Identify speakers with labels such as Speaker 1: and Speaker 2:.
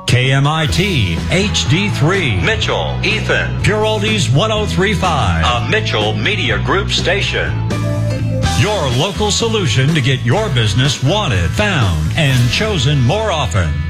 Speaker 1: KMIT HD3,
Speaker 2: Mitchell, Ethan,
Speaker 1: Pure Oldies 103.5,
Speaker 2: a Mitchell Media Group station.
Speaker 1: Your local solution to get your business wanted, found, and chosen more often.